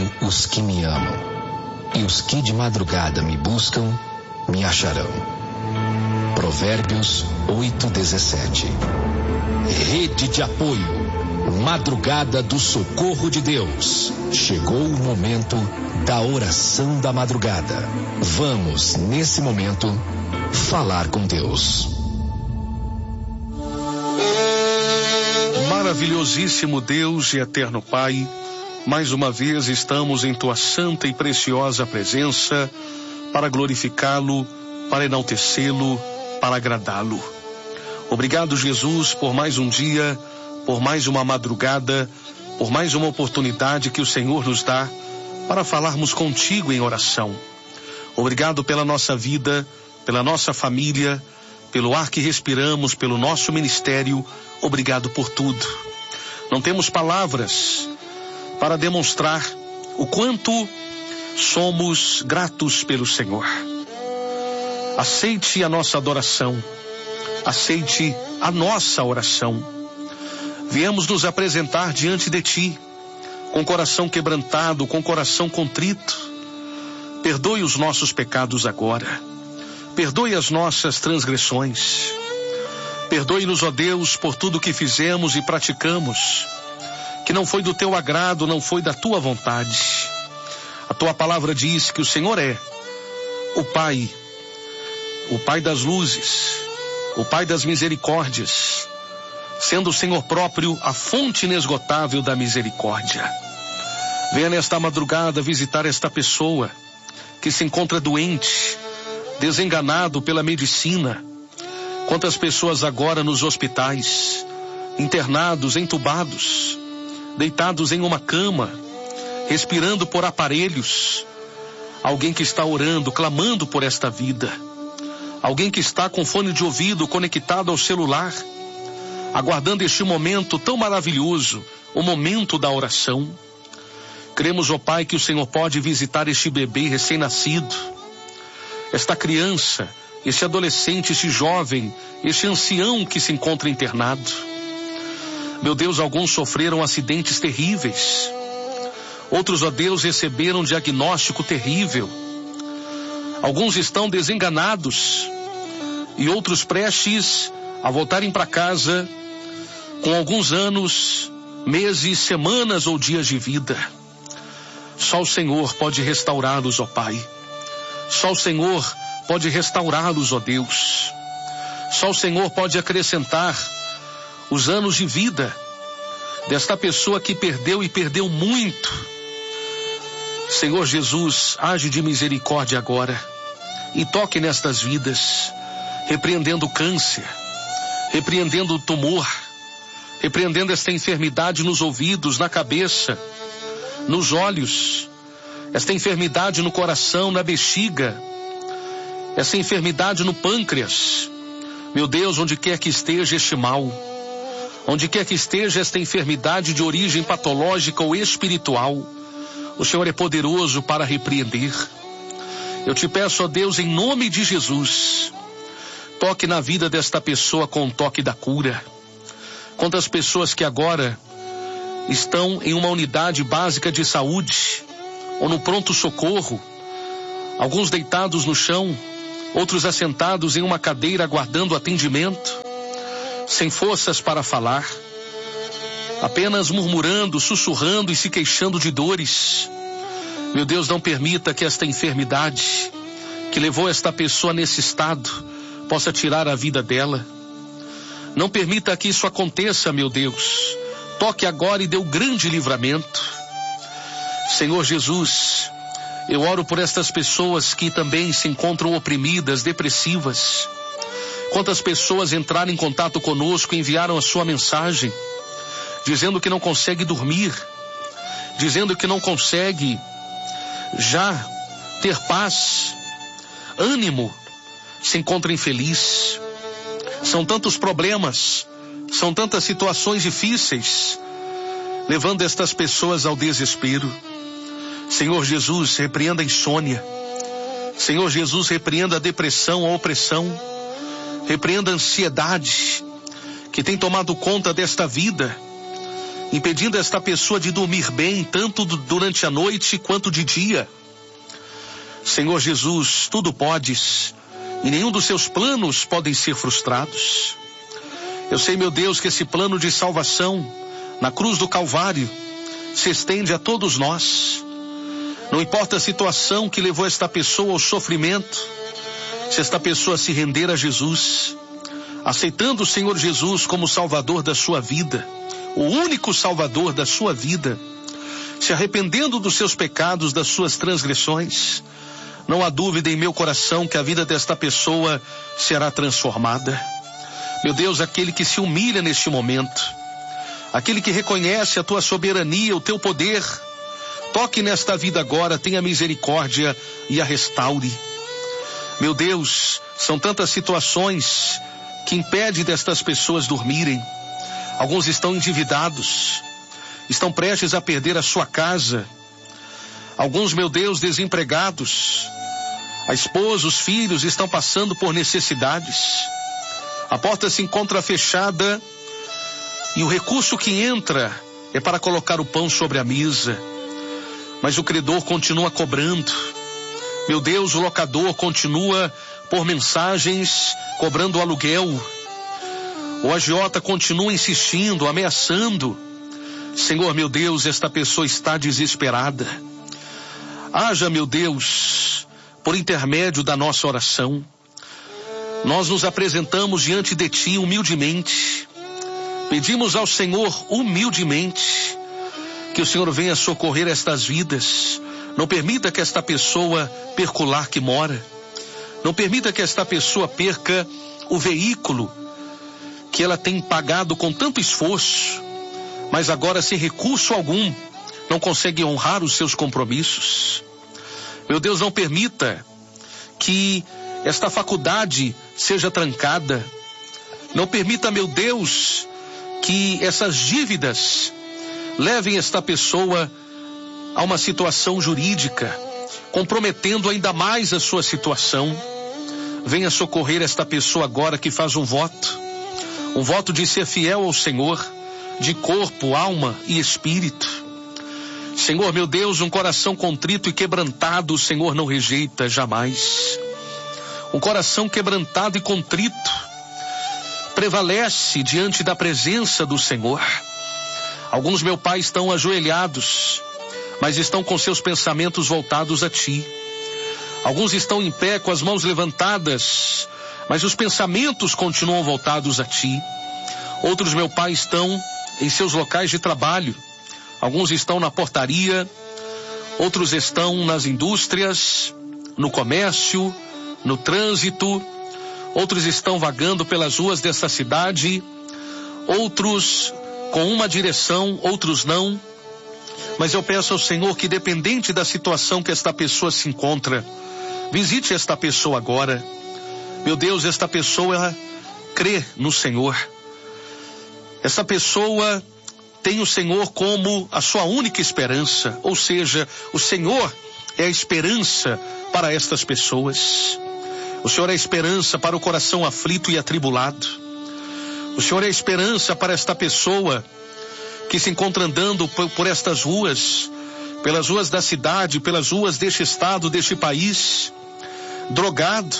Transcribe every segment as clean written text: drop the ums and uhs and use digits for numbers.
encontro os que me amam. E os que de madrugada me buscam, me acharão. Provérbios 8:17. Rede de apoio. Madrugada do Socorro de Deus. Chegou o momento da oração da madrugada. Vamos, nesse momento, falar com Deus. Maravilhosíssimo Deus e eterno Pai, mais uma vez estamos em Tua santa e preciosa presença para glorificá-lo, para enaltecê-lo, para agradá-lo. Obrigado, Jesus, por mais um dia, por mais uma madrugada, por mais uma oportunidade que o Senhor nos dá para falarmos contigo em oração. Obrigado pela nossa vida, pela nossa família, pelo ar que respiramos, pelo nosso ministério. Obrigado por tudo. Não temos palavras para demonstrar o quanto somos gratos pelo Senhor. Aceite a nossa adoração, aceite a nossa oração. Viemos nos apresentar diante de Ti, com coração quebrantado, com coração contrito. Perdoe os nossos pecados agora. Perdoe as nossas transgressões. Perdoe-nos, ó Deus, por tudo que fizemos e praticamos, que não foi do Teu agrado, não foi da Tua vontade. A Tua palavra diz que o Senhor é o Pai das luzes, o Pai das misericórdias, sendo o Senhor próprio a fonte inesgotável da misericórdia. Venha nesta madrugada visitar esta pessoa que se encontra doente, desenganado pela medicina. Quantas pessoas agora nos hospitais, internados, entubados, deitados em uma cama, respirando por aparelhos. Alguém que está orando, clamando por esta vida. Alguém que está com fone de ouvido conectado ao celular, aguardando este momento tão maravilhoso, o momento da oração. Cremos, ó Pai, que o Senhor pode visitar este bebê recém-nascido, esta criança, este adolescente, este jovem, este ancião que se encontra internado. Meu Deus, alguns sofreram acidentes terríveis. Outros, ó Deus, receberam um diagnóstico terrível. Alguns estão desenganados e outros prestes a voltarem para casa com alguns anos, meses, semanas ou dias de vida. Só o Senhor pode restaurá-los, ó Pai. Só o Senhor pode restaurá-los, ó Deus. Só o Senhor pode acrescentar os anos de vida desta pessoa que perdeu e perdeu muito. Senhor Jesus, age de misericórdia agora e toque nestas vidas, repreendendo o câncer, repreendendo o tumor, repreendendo esta enfermidade nos ouvidos, na cabeça, nos olhos, esta enfermidade no coração, na bexiga, essa enfermidade no pâncreas. Meu Deus, onde quer que esteja este mal, onde quer que esteja esta enfermidade de origem patológica ou espiritual, o Senhor é poderoso para repreender. Eu te peço, ó Deus, em nome de Jesus, toque na vida desta pessoa com o toque da cura. Quantas pessoas que agora estão em uma unidade básica de saúde ou no pronto-socorro, alguns deitados no chão, outros assentados em uma cadeira aguardando atendimento, sem forças para falar, apenas murmurando, sussurrando e se queixando de dores. Meu Deus, não permita que esta enfermidade que levou esta pessoa nesse estado possa tirar a vida dela. Não permita que isso aconteça, meu Deus. Toque agora e dê o grande livramento. Senhor Jesus, eu oro por estas pessoas que também se encontram oprimidas, depressivas. Quantas pessoas entraram em contato conosco e enviaram a sua mensagem, dizendo que não consegue dormir, dizendo que não consegue já ter paz, ânimo, se encontra infeliz. São tantos problemas, são tantas situações difíceis, levando estas pessoas ao desespero. Senhor Jesus, repreenda a insônia. Senhor Jesus, repreenda a depressão, a opressão. Repreenda a ansiedade que tem tomado conta desta vida, impedindo esta pessoa de dormir bem, tanto durante a noite quanto de dia. Senhor Jesus, tudo podes, e nenhum dos seus planos podem ser frustrados. Eu sei, meu Deus, que esse plano de salvação na cruz do Calvário se estende a todos nós. Não importa a situação que levou esta pessoa ao sofrimento, se esta pessoa se render a Jesus, aceitando o Senhor Jesus como Salvador da sua vida, o único Salvador da sua vida, se arrependendo dos seus pecados, das suas transgressões, não há dúvida em meu coração que a vida desta pessoa será transformada. Meu Deus, aquele que se humilha neste momento, aquele que reconhece a tua soberania, o teu poder, toque nesta vida agora, tenha misericórdia e a restaure. Meu Deus, são tantas situações que impedem destas pessoas dormirem. Alguns estão endividados, estão prestes a perder a sua casa. Alguns, meu Deus, desempregados. A esposa, os filhos estão passando por necessidades. A porta se encontra fechada e o recurso que entra é para colocar o pão sobre a mesa. Mas o credor continua cobrando. Meu Deus, o locador continua por mensagens cobrando o aluguel. O agiota continua insistindo, ameaçando. Senhor, meu Deus, esta pessoa está desesperada. Haja, meu Deus, por intermédio da nossa oração. Nós nos apresentamos diante de Ti humildemente. Pedimos ao Senhor humildemente que o Senhor venha socorrer estas vidas. Não permita que esta pessoa perca o lar que mora. Não permita que esta pessoa perca o veículo que ela tem pagado com tanto esforço, mas agora sem recurso algum não consegue honrar os seus compromissos. Meu Deus, não permita que esta faculdade seja trancada. Não permita, meu Deus, que essas dívidas levem esta pessoa a uma situação jurídica, comprometendo ainda mais a sua situação. Venha socorrer esta pessoa agora que faz um voto de ser fiel ao Senhor, de corpo, alma e espírito. Senhor, meu Deus, um coração contrito e quebrantado o Senhor não rejeita jamais. Um coração quebrantado e contrito prevalece diante da presença do Senhor. Alguns, meu Pai, estão ajoelhados, mas estão com seus pensamentos voltados a Ti. Alguns estão em pé com as mãos levantadas, mas os pensamentos continuam voltados a Ti. Outros, meu Pai, estão em seus locais de trabalho. Alguns estão na portaria, outros estão nas indústrias, no comércio, no trânsito. Outros estão vagando pelas ruas dessa cidade, outros com uma direção, outros não. Mas eu peço ao Senhor que, dependente da situação que esta pessoa se encontra, visite esta pessoa agora. Meu Deus, esta pessoa crê no Senhor. Esta pessoa tem o Senhor como a sua única esperança, ou seja, o Senhor é a esperança para estas pessoas. O Senhor é a esperança para o coração aflito e atribulado. O Senhor é a esperança para esta pessoa que se encontra andando por estas ruas, pelas ruas da cidade, pelas ruas deste estado, deste país, drogado,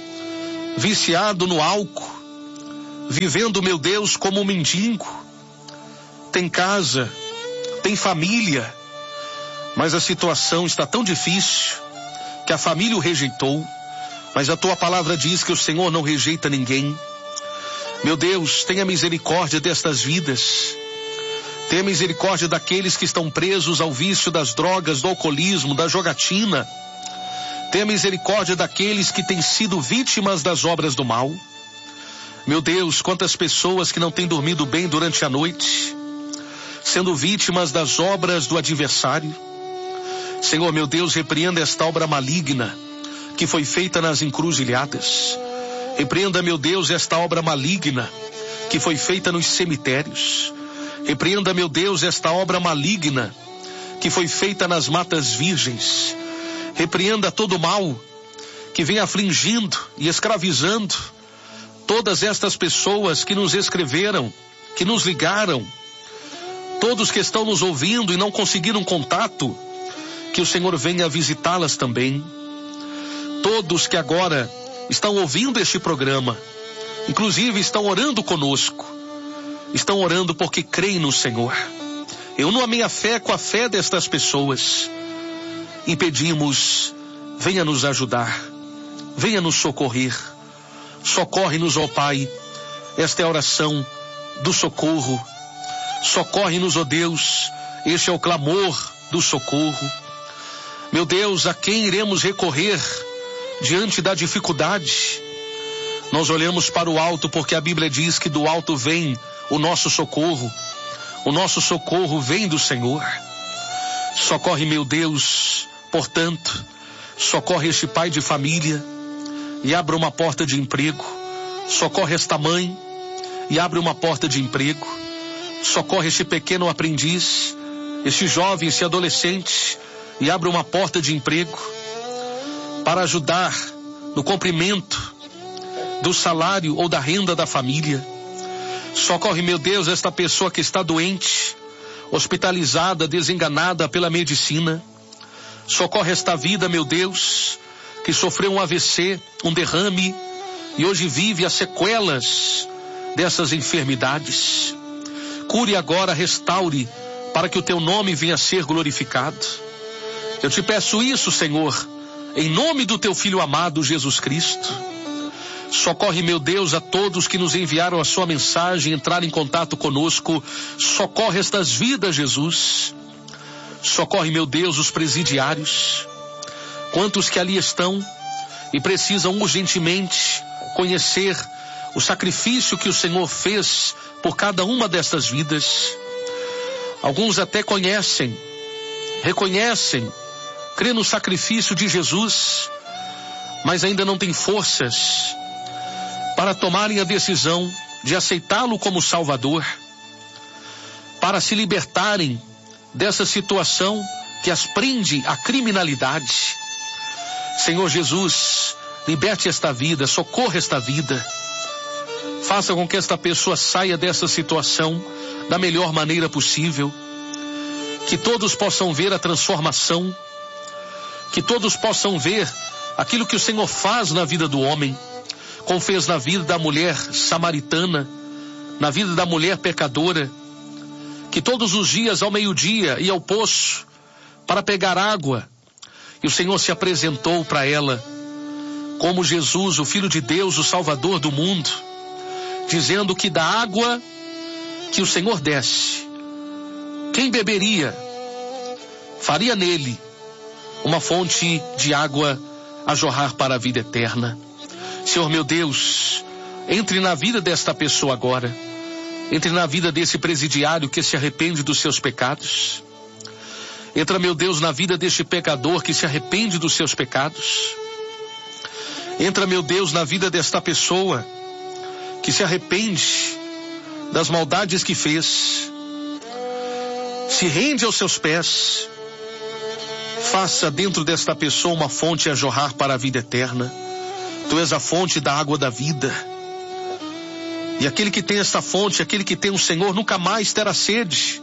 viciado no álcool, vivendo, meu Deus, como um mendigo. Tem casa, tem família, mas a situação está tão difícil que a família o rejeitou. Mas a Tua palavra diz que o Senhor não rejeita ninguém. Meu Deus, tenha misericórdia destas vidas. Tenha misericórdia daqueles que estão presos ao vício das drogas, do alcoolismo, da jogatina. Tenha misericórdia daqueles que têm sido vítimas das obras do mal. Meu Deus, quantas pessoas que não têm dormido bem durante a noite, sendo vítimas das obras do adversário. Senhor, meu Deus, repreenda esta obra maligna que foi feita nas encruzilhadas. Repreenda, meu Deus, esta obra maligna que foi feita nos cemitérios. Repreenda, meu Deus, esta obra maligna que foi feita nas matas virgens. Repreenda todo o mal que vem afligindo e escravizando todas estas pessoas que nos escreveram, que nos ligaram, Todos que estão nos ouvindo e não conseguiram contato, que o Senhor venha visitá-las também. Todos que agora estão ouvindo este programa, inclusive estão orando conosco, estão orando porque creem no Senhor. Eu uno a minha fé com a fé destas pessoas e pedimos, venha nos ajudar, venha nos socorrer. Socorre-nos, ó Pai. Esta é a oração do socorro. Socorre-nos, ó Deus. Este é o clamor do socorro. Meu Deus, a quem iremos recorrer diante da dificuldade? Nós olhamos para o alto, porque a Bíblia diz que do alto vem o nosso socorro. O nosso socorro vem do Senhor. Socorre, meu Deus, portanto, socorre este pai de família e abre uma porta de emprego. Socorre esta mãe e abre uma porta de emprego. Socorre este pequeno aprendiz, este jovem, este adolescente, e abre uma porta de emprego para ajudar no cumprimento do salário ou da renda da família. Socorre, meu Deus, esta pessoa que está doente, hospitalizada, desenganada pela medicina. Socorre esta vida, meu Deus, que sofreu um AVC, um derrame, e hoje vive as sequelas dessas enfermidades. Cure agora, restaure, para que o teu nome venha a ser glorificado. Eu te peço isso, Senhor, em nome do teu Filho amado, Jesus Cristo. Socorre, meu Deus, a todos que nos enviaram a sua mensagem, entraram em contato conosco. Socorre estas vidas, Jesus. Socorre, meu Deus, os presidiários. Quantos que ali estão e precisam urgentemente conhecer o sacrifício que o Senhor fez por cada uma destas vidas. Alguns até conhecem, reconhecem, crê no sacrifício de Jesus, mas ainda não têm forças para tomarem a decisão de aceitá-lo como Salvador, para se libertarem dessa situação que as prende à criminalidade. Senhor Jesus, liberte esta vida, socorra esta vida. Faça com que esta pessoa saia dessa situação da melhor maneira possível. Que todos possam ver a transformação. Que todos possam ver aquilo que o Senhor faz na vida do homem, como fez na vida da mulher samaritana, na vida da mulher pecadora, que todos os dias ao meio-dia ia ao poço para pegar água, e o Senhor se apresentou para ela como Jesus, o Filho de Deus, o Salvador do mundo, dizendo que da água que o Senhor desse, quem beberia, faria nele uma fonte de água a jorrar para a vida eterna. Senhor meu Deus, entre na vida desta pessoa agora, entre na vida desse presidiário que se arrepende dos seus pecados. Entra, meu Deus, na vida deste pecador que se arrepende dos seus pecados. Entra, meu Deus, na vida desta pessoa que se arrepende das maldades que fez. Se rende aos seus pés. Faça dentro desta pessoa uma fonte a jorrar para a vida eterna. Tu és a fonte da água da vida. E aquele que tem esta fonte, aquele que tem o Senhor, nunca mais terá sede.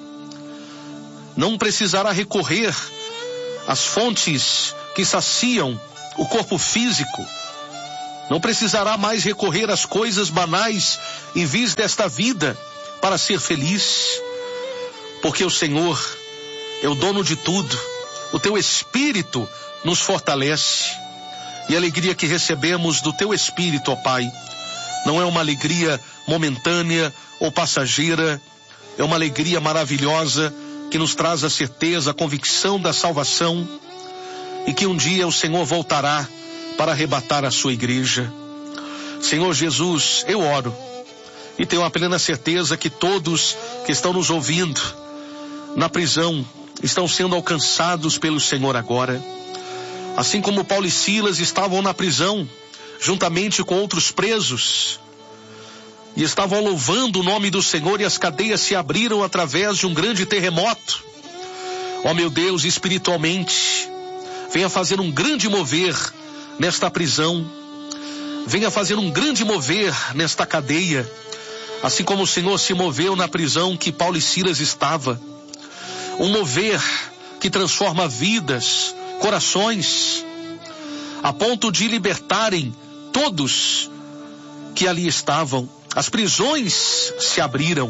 Não precisará recorrer às fontes que saciam o corpo físico. Não precisará mais recorrer às coisas banais e vis desta vida para ser feliz. Porque o Senhor é o dono de tudo. O teu Espírito nos fortalece. E a alegria que recebemos do teu Espírito, ó Pai, não é uma alegria momentânea ou passageira, é uma alegria maravilhosa que nos traz a certeza, a convicção da salvação e que um dia o Senhor voltará para arrebatar a sua igreja. Senhor Jesus, eu oro e tenho a plena certeza que todos que estão nos ouvindo na prisão estão sendo alcançados pelo Senhor agora. Assim como Paulo e Silas estavam na prisão, juntamente com outros presos, e estavam louvando o nome do Senhor, e as cadeias se abriram através de um grande terremoto. Ó meu Deus, espiritualmente, venha fazer um grande mover nesta prisão, venha fazer um grande mover nesta cadeia, Assim como o Senhor se moveu na prisão que Paulo e Silas estava. Um mover que transforma vidas, corações, a ponto de libertarem todos que ali estavam. As prisões se abriram.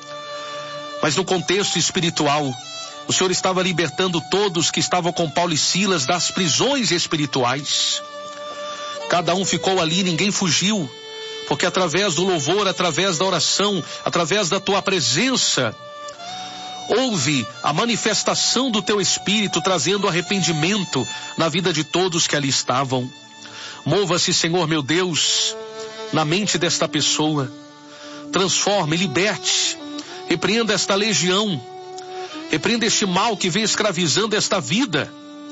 Mas no contexto espiritual, o Senhor estava libertando todos que estavam com Paulo e Silas das prisões espirituais. Cada um ficou ali, ninguém fugiu, porque através do louvor, através da oração, através da tua presença, houve a manifestação do teu Espírito, trazendo arrependimento na vida de todos que ali estavam. Mova-se, Senhor meu Deus, na mente desta pessoa. Transforme, liberte, repreenda esta legião, repreenda este mal que vem escravizando esta vida.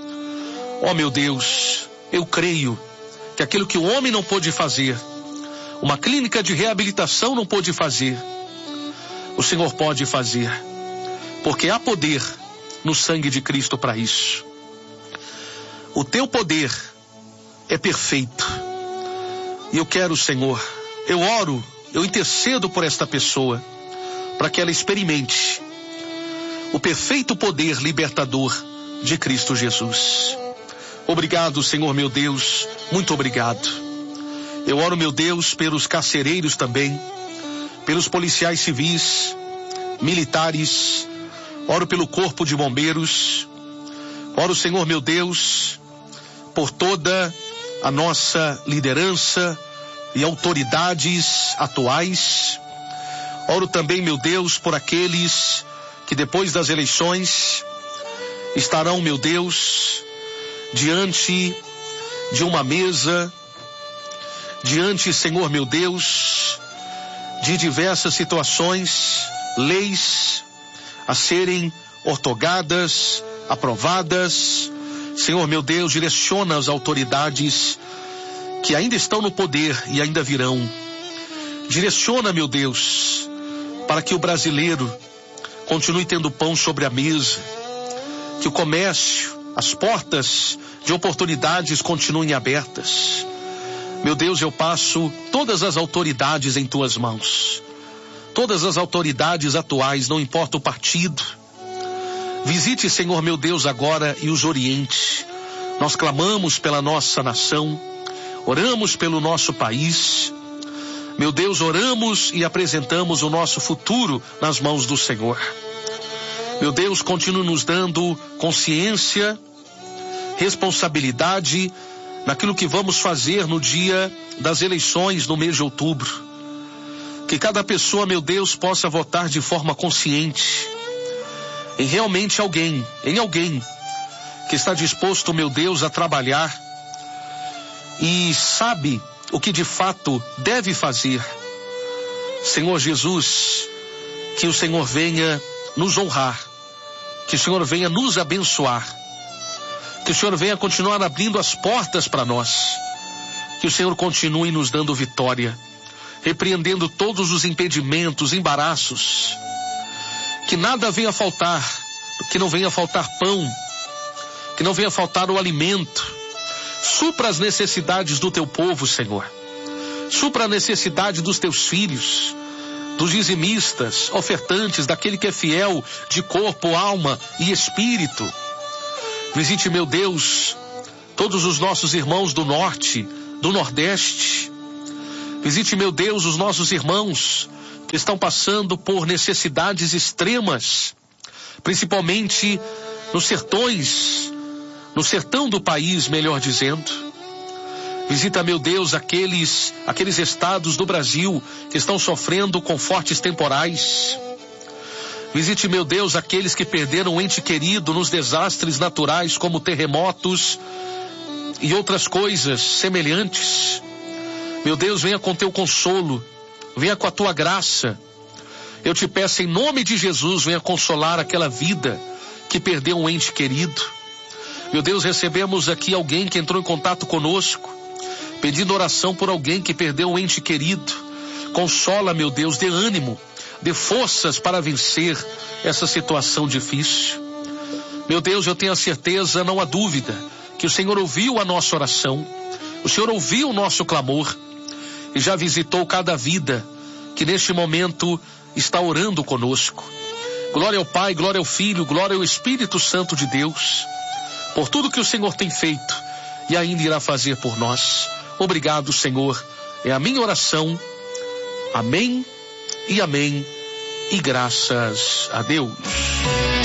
Ó meu Deus, eu creio que aquilo que o homem não pôde fazer, uma clínica de reabilitação não pôde fazer, o Senhor pode fazer, porque há poder no sangue de Cristo para isso. O teu poder é perfeito. E eu quero, Senhor, eu oro, eu intercedo por esta pessoa, para que ela experimente o perfeito poder libertador de Cristo Jesus. Obrigado, Senhor meu Deus, muito obrigado. Eu oro, meu Deus, pelos carcereiros também, pelos policiais civis, militares, oro pelo corpo de bombeiros, oro, Senhor meu Deus, por toda a nossa liderança e autoridades atuais. Oro também, meu Deus, por aqueles que depois das eleições estarão, meu Deus, diante de uma mesa, diante, Senhor meu Deus, de diversas situações, leis a serem ortogadas, aprovadas. Senhor meu Deus, direciona as autoridades que ainda estão no poder e ainda virão. Direciona, meu Deus, para que o brasileiro continue tendo pão sobre a mesa, que o comércio, as portas de oportunidades continuem abertas. Meu Deus, eu passo todas as autoridades em tuas mãos. Todas as autoridades atuais, não importa o partido. Visite, Senhor meu Deus, agora e os oriente. Nós clamamos pela nossa nação, oramos pelo nosso país. Meu Deus, oramos e apresentamos o nosso futuro nas mãos do Senhor. Meu Deus, continue nos dando consciência, responsabilidade naquilo que vamos fazer no dia das eleições no mês de outubro. Que cada pessoa, meu Deus, possa votar de forma consciente em realmente alguém que está disposto, meu Deus, a trabalhar e sabe o que de fato deve fazer. Senhor Jesus, que o Senhor venha nos honrar, que o Senhor venha nos abençoar, que o Senhor venha continuar abrindo as portas para nós, que o Senhor continue nos dando vitória, repreendendo todos os impedimentos, embaraços, que nada venha faltar, que não venha faltar pão, que não venha faltar o alimento. Supra as necessidades do teu povo, Senhor. Supra a necessidade dos teus filhos, dos dizimistas, ofertantes, daquele que é fiel de corpo, alma e espírito. Visite, meu Deus, todos os nossos irmãos do norte, do nordeste. Visite, meu Deus, os nossos irmãos que estão passando por necessidades extremas, principalmente nos sertões, no sertão do país, melhor dizendo. Visita, meu Deus, aqueles estados do Brasil que estão sofrendo com fortes temporais. Visite, meu Deus, aqueles que perderam um ente querido nos desastres naturais, como terremotos e outras coisas semelhantes. Meu Deus, venha com teu consolo, venha com a tua graça. Eu te peço em nome de Jesus, venha consolar aquela vida que perdeu um ente querido. Meu Deus, recebemos aqui alguém que entrou em contato conosco, pedindo oração por alguém que perdeu um ente querido. Consola, meu Deus, dê ânimo, dê forças para vencer essa situação difícil. Meu Deus, eu tenho a certeza, não há dúvida, que o Senhor ouviu a nossa oração, o Senhor ouviu o nosso clamor e já visitou cada vida que neste momento está orando conosco. Glória ao Pai, glória ao Filho, glória ao Espírito Santo de Deus, por tudo que o Senhor tem feito e ainda irá fazer por nós. Obrigado, Senhor. É a minha oração. Amém e amém. E graças a Deus.